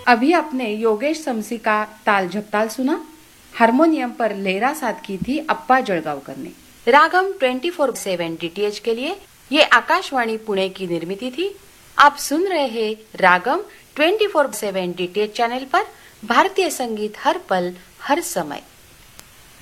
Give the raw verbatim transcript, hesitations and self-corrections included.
अभी आपने योगेश समसी का ताल झपताल सुना। हारमोनियम पर लेरा साथ की थी अप्पा जळगावकर ने। रागम ट्वेंटी फोर सेवन डीटीएच के लिए ये आकाशवाणी पुणे की निर्मित थी। आप सुन रहे हैं रागम ट्वेंटी फोर सेवन डीटीएच चैनल पर भारतीय संगीत हर पल हर समय।